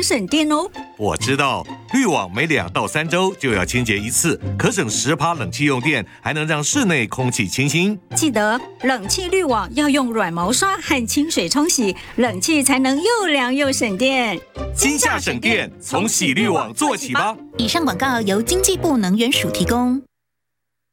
省电哦。 我知道，滤网每2到3周就要清洁一次，可省10%冷气用电，还能让室内空气清新。 记得冷气滤网要用软毛刷和清水冲洗，冷气才能又凉又省电。 今夏省电，从洗滤网做起吧。 以上广告由经济部能源署提供。